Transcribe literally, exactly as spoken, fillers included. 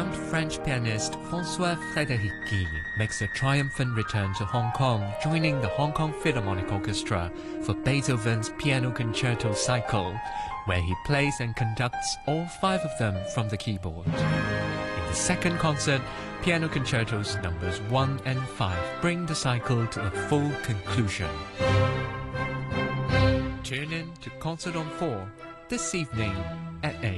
renowned French pianist François Frédérici makes a triumphant return to Hong Kong, joining the Hong Kong Philharmonic Orchestra for Beethoven's Piano Concerto Cycle, where he plays and conducts all five of them from the keyboard. In the second concert, Piano Concertos numbers one and five bring the cycle to a full conclusion. Tune in to Concert on four this evening at eight.